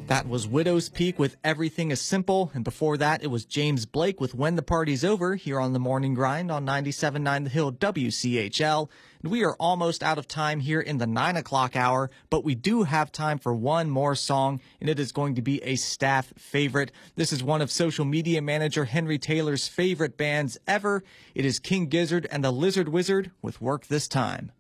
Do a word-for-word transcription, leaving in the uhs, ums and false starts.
That was Widow's Peak with Everything is Simple, and before that it was James Blake with When the Party's Over here on The Morning Grind on ninety-seven point nine The Hill W C H L. And we are almost out of time here in the nine o'clock hour, but we do have time for one more song, and it is going to be a staff favorite. This is one of social media manager Henry Taylor's favorite bands ever. It is King Gizzard and the Lizard Wizard with Work This Time.